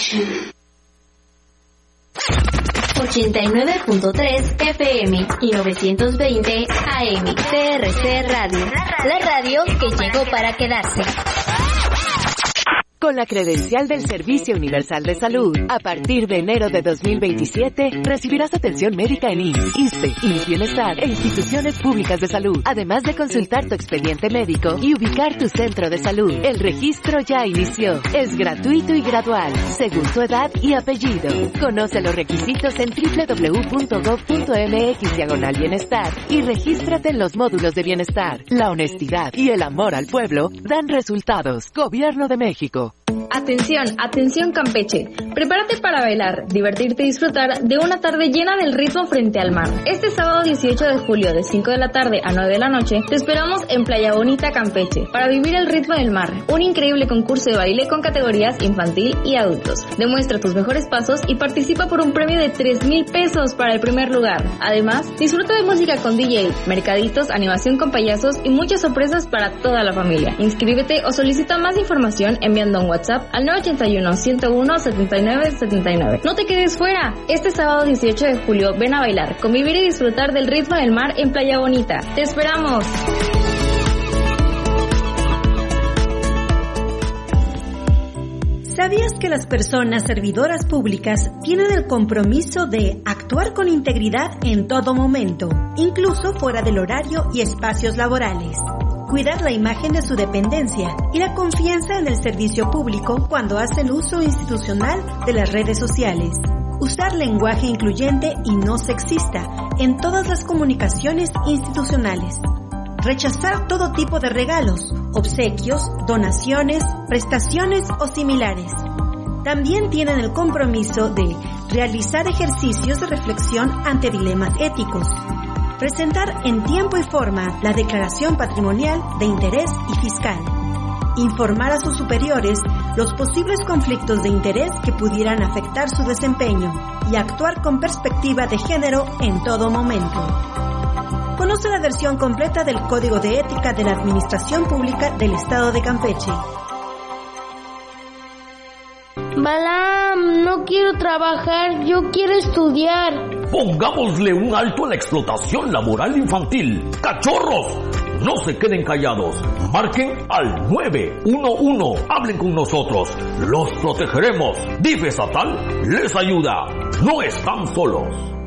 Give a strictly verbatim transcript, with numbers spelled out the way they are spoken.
ochenta y nueve punto tres F M y novecientos veinte A M. T R C Radio, la radio que llegó para quedarse. Con la credencial del Servicio Universal de Salud, a partir de enero de dos mil veintisiete, recibirás atención médica en I M S S, ISSSTE, I M S S Bienestar e instituciones públicas de salud, además de consultar tu expediente médico y ubicar tu centro de salud. El registro ya inició. Es gratuito y gradual, según tu edad y apellido. Conoce los requisitos en doble u doble u doble u punto gob punto eme equis diagonal bienestar y regístrate en los módulos de bienestar. La honestidad y el amor al pueblo dan resultados. Gobierno de México. Atención, atención Campeche. Prepárate para bailar, divertirte y disfrutar de una tarde llena del ritmo frente al mar. Este sábado dieciocho de julio de cinco de la tarde a nueve de la noche te esperamos en Playa Bonita, Campeche, para vivir el ritmo del mar. Un increíble concurso de baile con categorías infantil y adultos. Demuestra tus mejores pasos y participa por un premio de tres mil pesos para el primer lugar. Además, disfruta de música con D J, mercaditos, animación con payasos y muchas sorpresas para toda la familia. Inscríbete o solicita más información enviando un WhatsApp al nueve ochenta y uno, ciento uno, setenta y nueve setenta y nueve. No te quedes fuera. Este sábado dieciocho de julio ven a bailar, convivir y disfrutar del ritmo del mar en Playa Bonita. ¡Te esperamos! ¿Sabías que las personas servidoras públicas tienen el compromiso de actuar con integridad en todo momento, incluso fuera del horario y espacios laborales? Cuidar la imagen de su dependencia y la confianza en el servicio público cuando hacen uso institucional de las redes sociales. Usar lenguaje incluyente y no sexista en todas las comunicaciones institucionales. Rechazar todo tipo de regalos, obsequios, donaciones, prestaciones o similares. También tienen el compromiso de realizar ejercicios de reflexión ante dilemas éticos. Presentar en tiempo y forma la declaración patrimonial de interés y fiscal. Informar a sus superiores los posibles conflictos de interés que pudieran afectar su desempeño y actuar con perspectiva de género en todo momento. Conoce la versión completa del Código de Ética de la Administración Pública del Estado de Campeche. Balam, no quiero trabajar, yo quiero estudiar. Pongámosle un alto a la explotación laboral infantil. ¡Cachorros! No se queden callados. Marquen al nueve uno uno. Hablen con nosotros. Los protegeremos. D I F estatal les ayuda. No están solos.